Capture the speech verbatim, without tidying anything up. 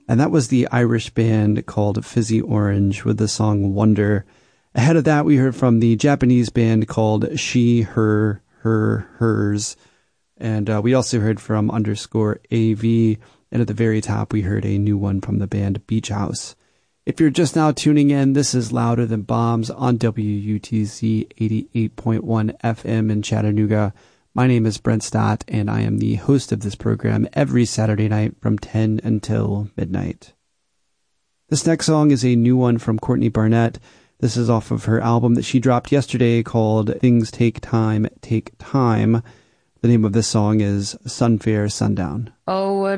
And that was the Irish band called Fizzy Orange with the song Wonder. Ahead of that, we heard from the Japanese band called She, Her, Her, Hers. And uh, we also heard from underscore A V. And at the very top, we heard a new one from the band Beach House. If you're just now tuning in, this is Louder Than Bombs on W U T Z eighty-eight point one F M in Chattanooga. My name is Brent Stott, and I am the host of this program every Saturday night from ten until midnight. This next song is a new one from Courtney Barnett. This is off of her album that she dropped yesterday called Things Take Time, Take Time. The name of this song is Sunfair Sundown. Oh, what